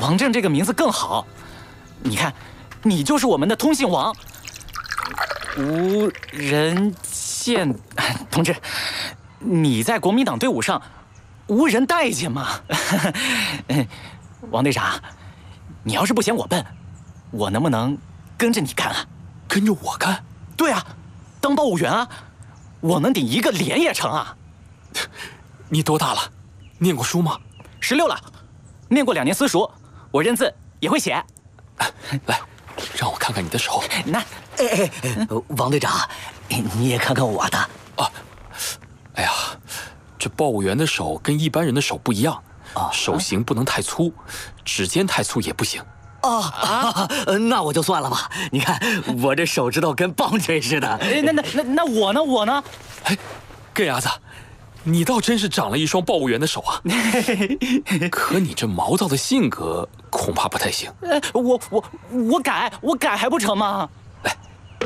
王震这个名字更好。你看，你就是我们的通信王。无人见，同志，你在国民党队伍上无人待见吗？王队长，你要是不嫌我笨，我能不能跟着你干啊？ 跟着我干？ 对啊，当报务员啊，我能顶一个连也成啊。 你多大了？念过书吗 ？16了，念过2年私塾，我认字也会写。 来，让我看看你的手。 那， 王队长，你也看看我的。 啊，哎呀，这报务员的手跟一般人的手不一样，手型不能太粗，指尖太粗也不行。 那我就算了吧。你看我这手指头跟棒槌似的。 那我呢？我呢？ 哎，根牙子，你倒真是长了一双报务员的手啊！可你这毛躁的性格恐怕不太行。 我改还不成吗？ 来，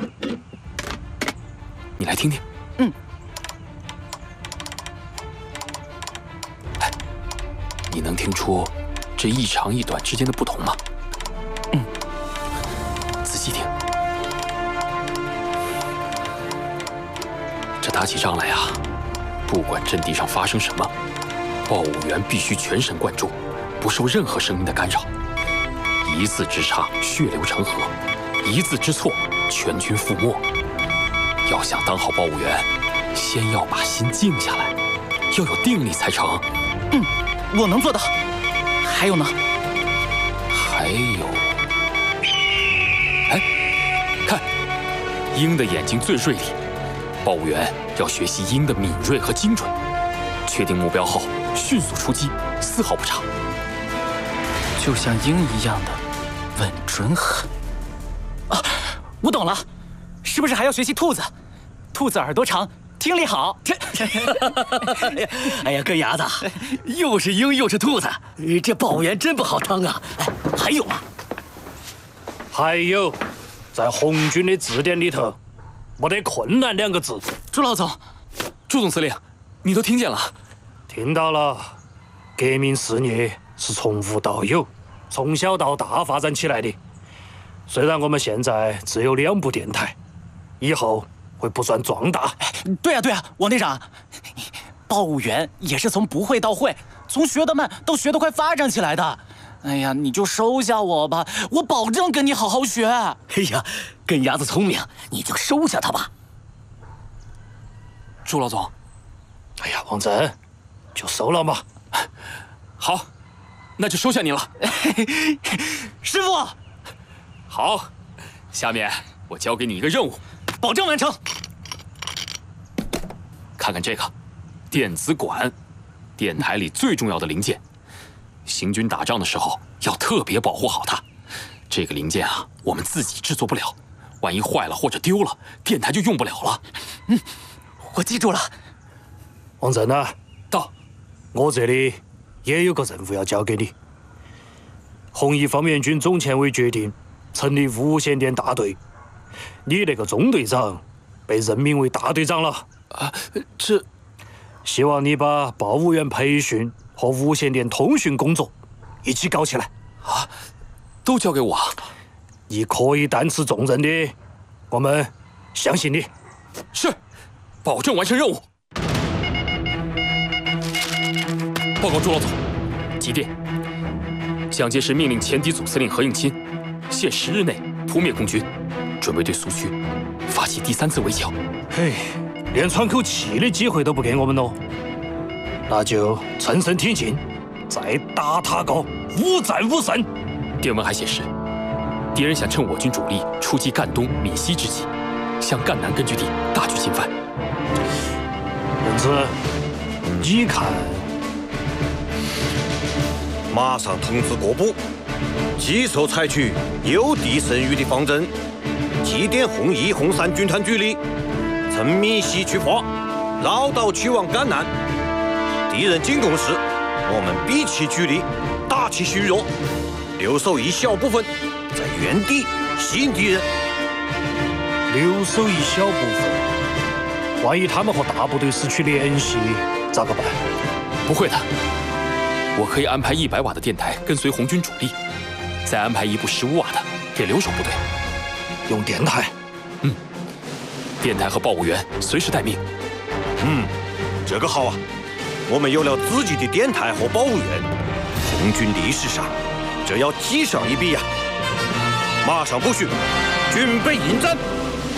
你来听听。哎，你能听出这一长一短之间的不同吗？仔细听。这打起仗来啊，不管阵地上发生什么，报务员必须全神贯注，不受任何声音的干扰。一字之差，血流成河；一字之错，全军覆没。要想当好报务员，先要把心静下来，要有定力才成。 我能做到。还有呢？ 还有，哎，看，鹰的眼睛最锐利，报务员要学习鹰的敏锐和精准。确定目标后，迅速出击，丝毫不差。 就像鹰一样的稳准狠。啊，我懂了，是不是还要学习兔子？兔子耳朵长，听力好。 哎呀，根牙子，又是鹰又是兔子，这报务员真不好当啊！还有啊， 还有，在红军的字典里头，没得困难2个字。 朱老总， 朱总司令，你都听见了？ 听到了。革命事业是从无到有，从小到大发展起来的。虽然我们现在只有2部电台，以后会不断壮大。 对啊，王队长，报务员也是从不会到会，从学得慢到学得快发展起来的。哎呀，你就收下我吧，我保证跟你好好学。 哎呀，根牙子聪明，你就收下他吧。 朱老总， 哎呀，王震，就收了嘛。 好，那就收下你了。 师傅， 好，下面我交给你一个任务， 保证完成。 看看这个，电子管，电台里最重要的零件。行军打仗的时候要特别保护好它。这个零件啊，我们自己制作不了，万一坏了或者丢了，电台就用不了了。 我记住了。 王震啊， 到， 我这里也有个任务要交给你。红一方面军总前委决定成立无线电大队，你那个中队长被任命为大队长了。 这， 希望你把报务员培训和无线电通讯工作一起搞起来。 啊，都交给我。 你可以担此重任的，我们相信你。 是，保证完成任务。报告朱老总，急电，蒋介石命令前敌总司令何应钦，限10日内扑灭共军，准备对苏区发起第3次围剿。 嘿，连喘口气的机会都不给我们喽，那就趁胜挺进，再打他个5战5胜。 电文还显示，敌人想趁我军主力出击赣东、闽西之际，向赣南根据地大举进犯。 文子，你看， 马上通知各部，即速采取诱敌胜余的方针，祭奠红一、红3军团主力，趁闽西出发，绕道去往赣南。敌人进攻时，我们避其主力，打其虚弱，留守一小部分在原地吸引敌人。 留守一小部分，万一他们和大部队失去联系，咋个办？ 不会的，我可以安排100瓦的电台跟随红军主力， 再安排一部15瓦的给留守部队。 用电台。 电台和报务员随时待命。 这个好啊！我们有了自己的电台和报务员，红军历史上这要记上一笔呀！马上部署，准备迎战。